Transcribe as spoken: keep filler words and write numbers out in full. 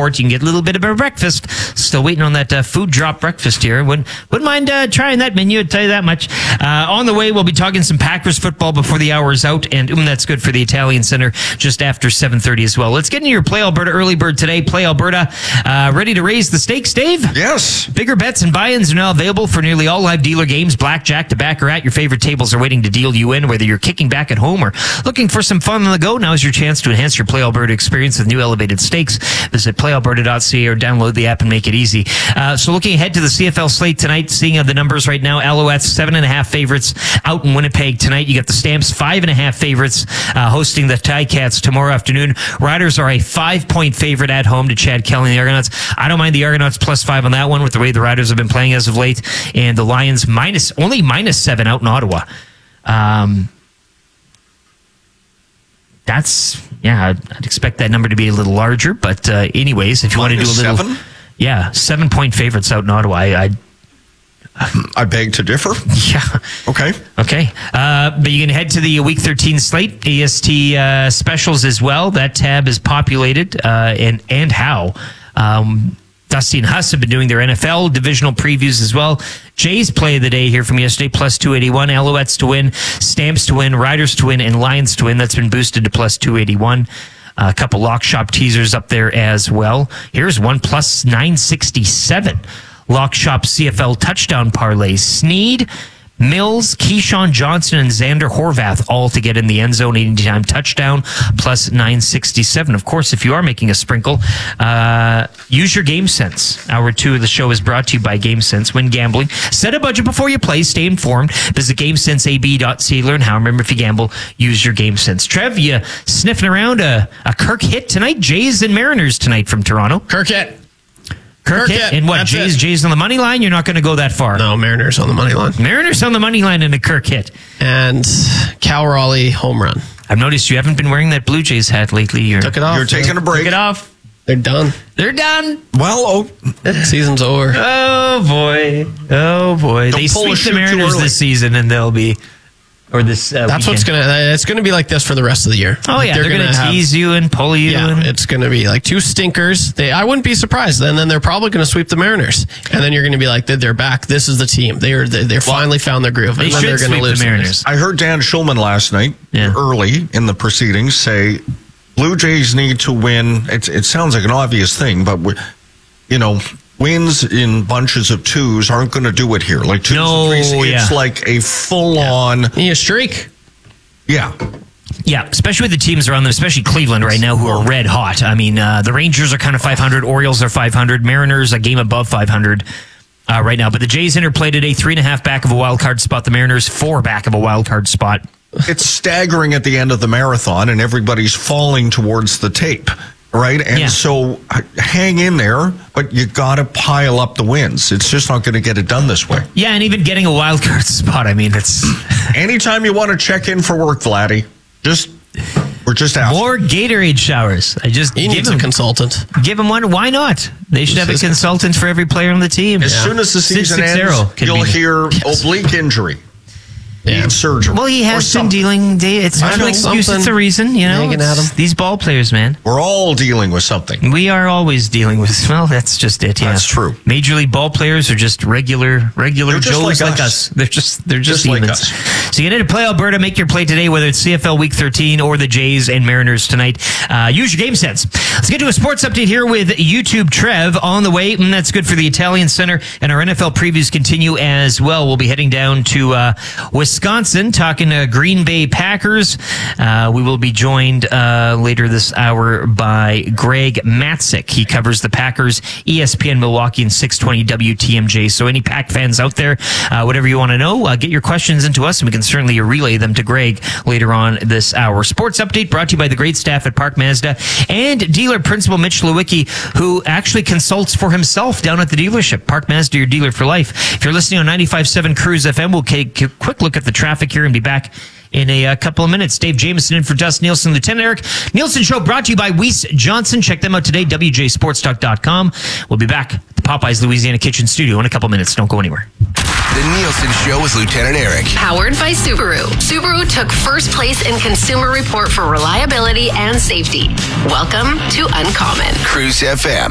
Airport. You can get a little bit of a breakfast. Still waiting on that uh, food drop breakfast here. Wouldn't, wouldn't mind uh, trying that menu, I'll tell you that much. Uh, on the way, we'll be talking some Packers football before the hour is out, and um, that's good for the Italian Center just after seven thirty as well. Let's get into your Play Alberta early bird today. Play Alberta, uh, ready to raise the stakes, Dave? Yes. Bigger bets and buy-ins are now available for nearly all live dealer games. Blackjack to Baccarat. Your favorite tables are waiting to deal you in, whether you're kicking back at home or looking for some fun on the go. Now is your chance to enhance your Play Alberta experience with new elevated stakes. Visit play alberta dot c a or download the app and make it easy. Uh, so looking ahead to the C F L slate tonight, seeing uh, the numbers right now, Alouettes seven and a half favorites out in Winnipeg tonight. You got the Stamps five and a half favorites uh, hosting the Ticats tomorrow afternoon. Riders are a five-point favorite at home to Chad Kelly and the Argonauts. I don't mind the Argonauts plus five on that one with the way the Riders have been playing as of late. And the Lions minus only minus seven out in Ottawa. Um, that's, yeah, I'd, I'd expect that number to be a little larger. But uh, anyways, if you want to do a little... Seven? Yeah, seven-point favorites out in Ottawa. I, I I beg to differ. Yeah. Okay. Okay. Uh, but you can head to the Week thirteen slate, A S T uh, specials as well. That tab is populated, uh, and, and how. Um, Dusty and Huss have been doing their N F L divisional previews as well. Jays play of the day here from yesterday, plus two eighty-one. Alouettes to win, Stamps to win, Riders to win, and Lions to win. That's been boosted to plus two eighty-one. Uh, a couple lock shop teasers up there as well. Here's one plus nine sixty-seven. Lock shop C F L touchdown parlays. Sneed, Mills, Keyshawn Johnson, and Xander Horvath all to get in the end zone anytime touchdown, plus nine sixty-seven. Of course, if you are making a sprinkle, uh, use your Game Sense. Hour two of the show is brought to you by Game Sense. When gambling, set a budget before you play. Stay informed. Visit game sense a b dot c a. Learn how. Remember, if you gamble, use your Game Sense. Trev, you sniffing around a, a Kirk hit tonight? Jays and Mariners tonight from Toronto. Kirk hit. Kirk, Kirk hit. hit. And what, Jays, Jays on the money line? You're not going to go that far. No, Mariners on the money line. Mariners on the money line and a Kirk hit. And Cal Raleigh home run. I've noticed you haven't been wearing that Blue Jays hat lately. You're, Took it off. You're taking a break. Took it off. They're done. They're done. Well, oh. Season's over. Oh, boy. Oh, boy. Don't they pull sweep the Mariners this season, and they'll be... Or this uh, That's weekend. what's going to... It's going to be like this for the rest of the year. Oh, yeah. They're, they're going to tease you and pull you. Yeah, and... it's going to be like two stinkers. They, I wouldn't be surprised. And then they're probably going to sweep the Mariners. And then you're going to be like, they're back. This is the team. They are, they're, they're well, finally found their groove. They and then should they're going to lose the Mariners. I heard Dan Schulman last night, yeah. early in the proceedings, say Blue Jays need to win. It, it sounds like an obvious thing, but, we, you know... Wins in bunches of twos aren't going to do it here. Like twos no, and threes, yeah. it's like a full-on... Yeah. You streak. Yeah. Yeah, especially with the teams around them, especially Cleveland right now, who are red hot. I mean, uh, the Rangers are kind of five hundred, Orioles are five hundred, Mariners a game above five hundred uh, right now. But the Jays interplay today, three and a half back of a wild card spot. The Mariners, four back of a wild card spot. It's staggering at the end of the marathon, and everybody's falling towards the tape. Right? And yeah. so hang in there, but you got to pile up the wins. It's just not going to get it done this way. Yeah, and even getting a wild card spot, I mean, it's... Anytime you want to check in for work, Vladdy, just... We're just asking. More Gatorade showers. I just he give needs him, a consultant. Give him one. Why not? They should have a consultant for every player on the team. As yeah. soon as the season ends, you'll hear yes. oblique injury. Yeah. Surgery. Well, he has been dealing. It's not an excuse. It's a reason. You know, these ball players, man. We're all dealing with something. We are always dealing with. Well, that's just it. Yeah, that's true. Major league ball players are just regular, regular just Joes like, like us. us. They're just, they're just, just humans. Like us. So you need to play Alberta. Make your play today, whether it's C F L Week thirteen or the Jays and Mariners tonight. Uh, use your Game Sense. Let's get to a sports update here with YouTube Trev on the way. And that's good for the Italian Center, and our N F L previews continue as well. We'll be heading down to uh, Wisconsin. Talking to Green Bay Packers. Uh, we will be joined uh, later this hour by Greg Matzik. He covers the Packers, E S P N Milwaukee, and six twenty W T M J. So any Pack fans out there, uh, whatever you want to know, uh, get your questions into us, and we can certainly relay them to Greg later on this hour. Sports update brought to you by the great staff at Park Mazda and dealer principal Mitch Lewicki, who actually consults for himself down at the dealership. Park Mazda, your dealer for life. If you're listening on ninety-five point seven Cruise F M, we'll take a quick look at the traffic here and be back in a, a couple of minutes. Dave Jameson in for Dust Nielsen. Lieutenant Eric Nielsen Show brought to you by Weiss Johnson. Check them out today, w j sports talk dot com. We'll be back at the Popeyes Louisiana Kitchen Studio in a couple of minutes. Don't go anywhere. The Nielsen Show with Lieutenant Eric. Powered by Subaru. Subaru took first place in Consumer Report for reliability and safety. Welcome to Uncommon. Cruise F M.